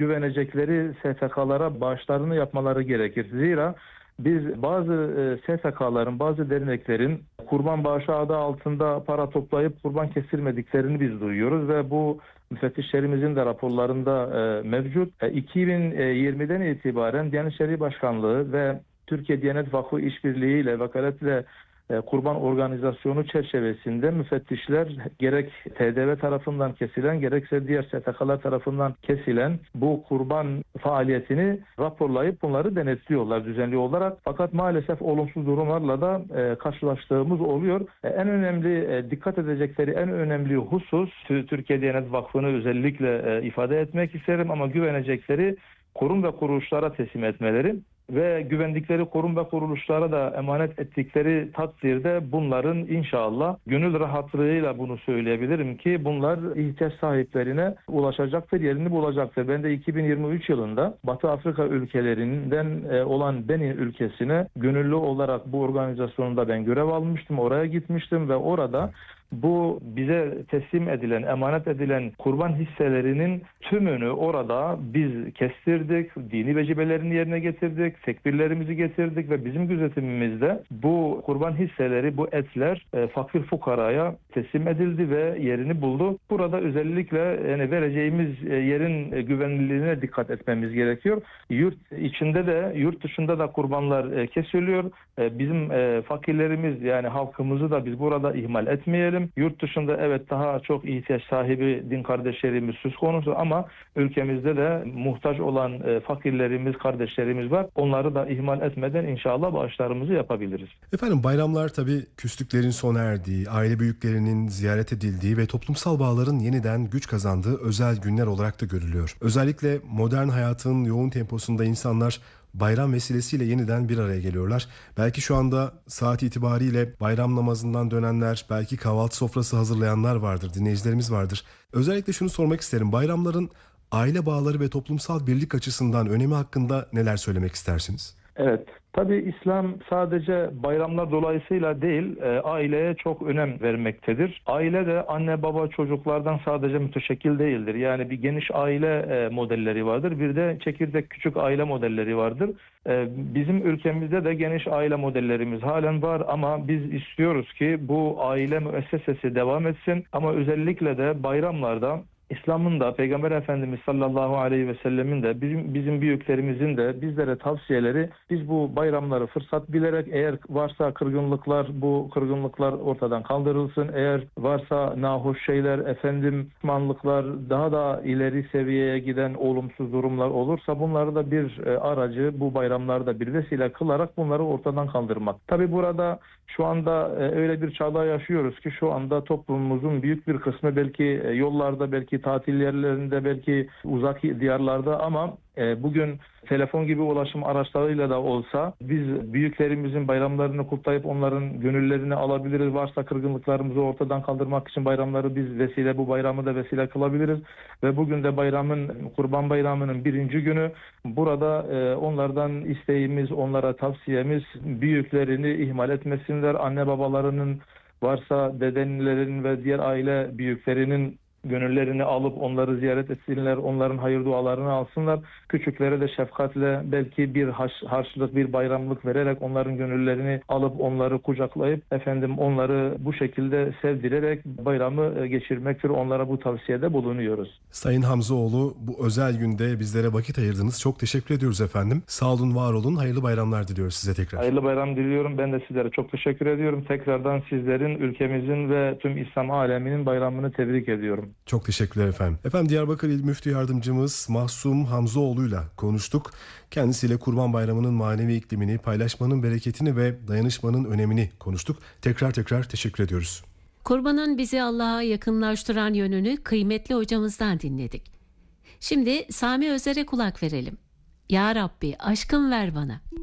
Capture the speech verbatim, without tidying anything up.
güvenecekleri S T K'lara bağışlarını yapmaları gerekir. Zira biz bazı S T K'ların, bazı derneklerin kurban bağışı adı altında para toplayıp kurban kestirmediklerini biz duyuyoruz ve bu müfettişlerimizin de raporlarında mevcut. iki bin yirmiden itibaren Diyanet İşleri Başkanlığı ve Türkiye Diyanet Vakfı İşbirliği ile vakaletle kurban organizasyonu çerçevesinde müfettişler gerek T D V tarafından kesilen gerekse diğer S T K'lar tarafından kesilen bu kurban faaliyetini raporlayıp bunları denetliyorlar düzenli olarak. Fakat maalesef olumsuz durumlarla da e, karşılaştığımız oluyor. E, en önemli e, dikkat edecekleri en önemli husus Türkiye Diyanet Vakfı'nı özellikle e, ifade etmek isterim ama güvenecekleri kurum ve kuruluşlara teslim etmeleri ve güvendikleri kurum ve kuruluşlara da emanet ettikleri takdirde bunların inşallah gönül rahatlığıyla bunu söyleyebilirim ki bunlar ihtiyaç sahiplerine ulaşacaktır, yerini bulacaktır. Ben de iki bin yirmi üç yılında Batı Afrika ülkelerinden olan Benin ülkesine gönüllü olarak bu organizasyonda ben görev almıştım. Oraya gitmiştim ve orada bu bize teslim edilen, emanet edilen kurban hisselerinin tümünü orada biz kestirdik, dini vecibelerini yerine getirdik, tekbirlerimizi getirdik ve bizim gözetimimizde bu kurban hisseleri, bu etler e, fakir fukaraya teslim edildi ve yerini buldu. Burada özellikle yani vereceğimiz e, yerin e, güvenilirliğine dikkat etmemiz gerekiyor. Yurt içinde de, yurt dışında da kurbanlar e, kesiliyor. E, bizim e, fakirlerimiz yani halkımızı da biz burada ihmal etmeyelim. Yurt dışında evet daha çok ihtiyaç sahibi din kardeşlerimiz söz konusu ama ülkemizde de muhtaç olan e, fakirlerimiz, kardeşlerimiz var. Onları da ihmal etmeden inşallah bağışlarımızı yapabiliriz. Efendim bayramlar tabii küslüklerin sona erdiği, aile büyüklerinin ziyaret edildiği ve toplumsal bağların yeniden güç kazandığı özel günler olarak da görülüyor. Özellikle modern hayatın yoğun temposunda insanlar bayram vesilesiyle yeniden bir araya geliyorlar. Belki şu anda saat itibariyle bayram namazından dönenler, belki kahvaltı sofrası hazırlayanlar vardır, dinleyicilerimiz vardır. Özellikle şunu sormak isterim. Bayramların aile bağları ve toplumsal birlik açısından önemi hakkında neler söylemek istersiniz? Evet. Tabii İslam sadece bayramlar dolayısıyla değil, e, aileye çok önem vermektedir. Aile de anne baba çocuklardan sadece müteşekkil değildir. Yani bir geniş aile e, modelleri vardır. Bir de çekirdek küçük aile modelleri vardır. E, bizim ülkemizde de geniş aile modellerimiz halen var ama biz istiyoruz ki bu aile müessesesi devam etsin. Ama özellikle de bayramlarda İslam'ın da Peygamber Efendimiz sallallahu aleyhi ve sellemin de bizim, bizim büyüklerimizin de bizlere tavsiyeleri biz bu bayramları fırsat bilerek eğer varsa kırgınlıklar bu kırgınlıklar ortadan kaldırılsın. Eğer varsa nahoş şeyler efendim pişmanlıklar daha da ileri seviyeye giden olumsuz durumlar olursa bunları da bir e, aracı bu bayramlarda bir vesile kılarak bunları ortadan kaldırmak. Tabi burada şu anda e, öyle bir çağda yaşıyoruz ki şu anda toplumumuzun büyük bir kısmı belki e, yollarda belki tatil yerlerinde belki uzak diyarlarda ama e, bugün telefon gibi ulaşım araçlarıyla da olsa biz büyüklerimizin bayramlarını kutlayıp onların gönüllerini alabiliriz. Varsa kırgınlıklarımızı ortadan kaldırmak için bayramları biz vesile bu bayramı da vesile kılabiliriz. Ve bugün de bayramın Kurban Bayramı'nın birinci günü burada e, onlardan isteğimiz, onlara tavsiyemiz büyüklerini ihmal etmesinler. Anne babalarının varsa dedenlerin ve diğer aile büyüklerinin gönüllerini alıp onları ziyaret etsinler, onların hayır dualarını alsınlar. Küçüklere de şefkatle belki bir haş, harçlık, bir bayramlık vererek onların gönüllerini alıp onları kucaklayıp efendim onları bu şekilde sevdirerek bayramı geçirmektir. Onlara bu tavsiyede bulunuyoruz. Sayın Hamzoğlu bu özel günde bizlere vakit ayırdınız. Çok teşekkür ediyoruz efendim. Sağ olun, var olun. Hayırlı bayramlar diliyoruz size tekrar. Hayırlı bayram diliyorum. Ben de sizlere çok teşekkür ediyorum. Tekrardan sizlerin, ülkemizin ve tüm İslam aleminin bayramını tebrik ediyorum. Çok teşekkürler efendim. Efendim Diyarbakır İl Müftü Yardımcımız Mahsum Hamzoğlu'yla konuştuk. Kendisiyle Kurban Bayramı'nın manevi iklimini, paylaşmanın bereketini ve dayanışmanın önemini konuştuk. Tekrar tekrar teşekkür ediyoruz. Kurbanın bizi Allah'a yakınlaştıran yönünü kıymetli hocamızdan dinledik. Şimdi Sami Özer'e kulak verelim. Ya Rabbi aşkın ver bana.